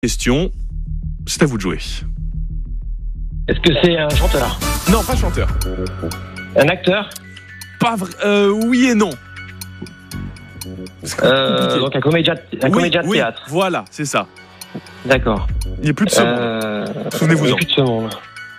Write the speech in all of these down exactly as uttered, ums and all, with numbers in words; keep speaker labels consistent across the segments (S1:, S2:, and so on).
S1: Question, c'est à vous de jouer.
S2: Est-ce que c'est un chanteur?
S1: Non, pas chanteur.
S2: Un acteur?
S1: Pas vrai. Euh, oui et non.
S2: euh, Donc un comédien, un
S1: oui,
S2: comédien de
S1: oui,
S2: théâtre.
S1: Voilà, c'est ça.
S2: D'accord.
S1: Il n'y a plus de ce monde.
S2: Euh,
S1: Souvenez-vous-en.
S2: Il n'y a plus de ce monde.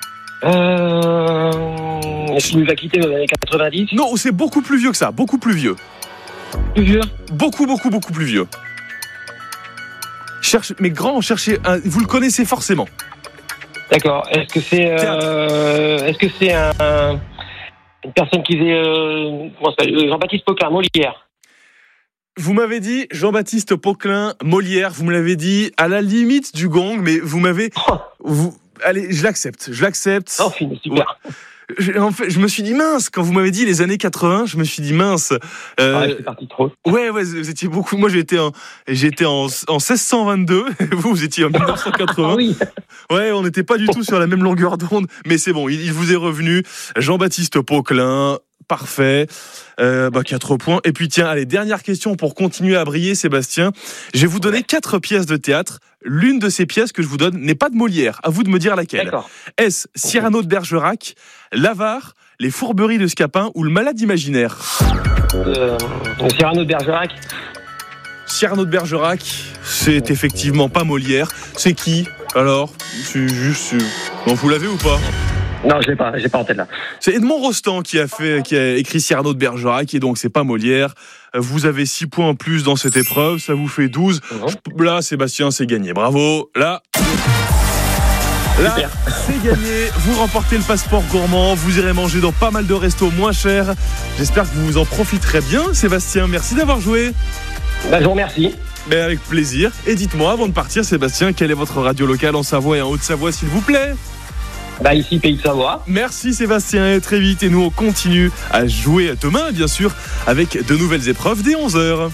S2: Euh, Est-ce qu'il nous a quittés dans les années quatre-vingt-dix?
S1: Non, c'est beaucoup plus vieux que ça, beaucoup plus vieux.
S2: Plus vieux?
S1: Beaucoup, beaucoup, beaucoup plus vieux. Cherche, mais grand, cherchez un, vous le connaissez forcément.
S2: D'accord. Est-ce que c'est euh, est-ce que c'est un, un- une personne qui faisait euh, comment ça s'appelle, Jean-Baptiste Poquelin, Molière?
S1: Vous m'avez dit Jean-Baptiste Poquelin, Molière, vous me l'avez dit à la limite du gong, mais vous m'avez...
S2: Oh,
S1: Vous, allez, je l'accepte, je l'accepte.
S2: non, fini, super.
S1: Je, en fait, je me suis dit mince, quand vous m'avez dit les années quatre-vingts, je me suis dit mince. Euh,
S2: Ah, c'est parti trop.
S1: ouais, ouais, vous étiez beaucoup. Moi, j'étais en, j'étais en, en seize cent vingt-deux, vous, vous étiez en dix-neuf cent quatre-vingts.
S2: Ah oui.
S1: Ouais, on n'était pas du tout sur la même longueur d'onde, mais c'est bon, il, il vous est revenu. Jean-Baptiste Poquelin, parfait. Euh, bah, quatre points. Et puis tiens, allez, dernière question pour continuer à briller, Sébastien. Je vais vous donner
S2: Ouais.
S1: quatre pièces de théâtre. L'une de ces pièces que je vous donne n'est pas de Molière. À vous de me dire laquelle.
S2: D'accord.
S1: Est-ce Cyrano de Bergerac, l'Avare, les Fourberies de Scapin ou le Malade imaginaire?
S2: Euh, Cyrano de Bergerac.
S1: Cyrano de Bergerac, c'est effectivement pas Molière. C'est qui alors? C'est juste. Bon, vous l'avez ou pas?
S2: Non, je l'ai pas, j'ai pas en tête là.
S1: C'est Edmond Rostand qui a fait, qui a écrit Cyrano de Bergerac et donc c'est pas Molière. Vous avez six points en plus dans cette épreuve, ça vous fait douze.
S2: Mhm.
S1: Là, Sébastien, c'est gagné. Bravo. Là. Là,
S2: Super.
S1: c'est gagné. Vous remportez le passeport gourmand. Vous irez manger dans pas mal de restos moins chers. J'espère que vous en profiterez bien, Sébastien. Merci d'avoir joué.
S2: Bah, je vous remercie.
S1: Mais avec plaisir. Et dites-moi, avant de partir, Sébastien, quelle est votre radio locale en Savoie et en Haute-Savoie, s'il vous plaît?
S2: Bah, ici, Pays de Savoie.
S1: Merci Sébastien, et très vite. Et nous, on continue à jouer demain, bien sûr, avec de nouvelles épreuves dès onze heures.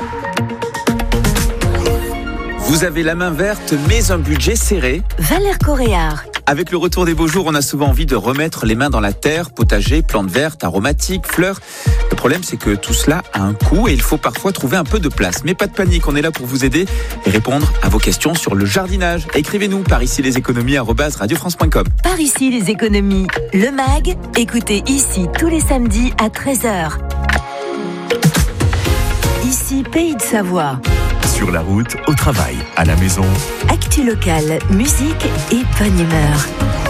S3: Vous avez la main verte, mais un budget serré.
S4: Valère Coréard.
S3: Avec le retour des beaux jours, on a souvent envie de remettre les mains dans la terre, potager, plantes vertes, aromatiques, fleurs. Le problème, c'est que tout cela a un coût et il faut parfois trouver un peu de place. Mais pas de panique, on est là pour vous aider et répondre à vos questions sur le jardinage. Écrivez-nous par ici les économies arobase radio france point com.
S4: Par ici les économies. Le MAG, écoutez ici tous les samedis à treize heures. Ici Pays de Savoie.
S5: Sur la route, au travail, à la maison.
S4: Actu locale, musique et bonne humeur.